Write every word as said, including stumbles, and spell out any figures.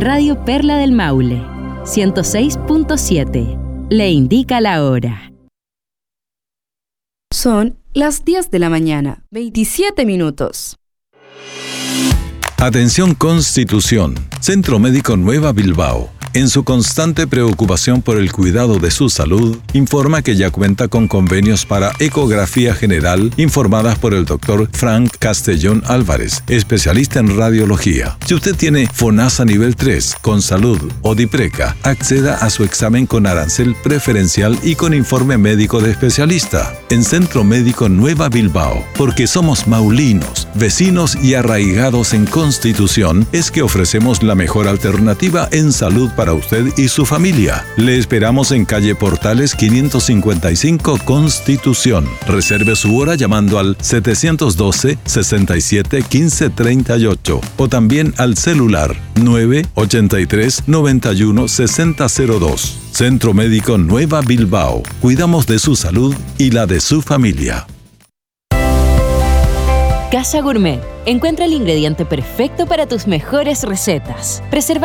Radio Perla del Maule, ciento seis punto siete. Le indica la hora. Son las diez de la mañana, veintisiete minutos. Atención Constitución, Centro Médico Nueva Bilbao. En su constante preocupación por el cuidado de su salud, informa que ya cuenta con convenios para ecografía general informadas por el doctor Frank Castellón Álvarez, especialista en radiología. Si usted tiene FONASA nivel tres, con salud o DIPRECA, acceda a su examen con arancel preferencial y con informe médico de especialista en Centro Médico Nueva Bilbao. Porque somos maulinos, vecinos y arraigados en Constitución, es que ofrecemos la mejor alternativa en salud para para usted y su familia. Le esperamos en calle Portales quinientos cincuenta y cinco Constitución. Reserve su hora llamando al setecientos doce, sesenta y siete, quince treinta y ocho o también al celular nueve ochenta y tres, noventa y uno, sesenta cero dos. Centro Médico Nueva Bilbao. Cuidamos de su salud y la de su familia. Casa Gourmet. Encuentra el ingrediente perfecto para tus mejores recetas. Preserva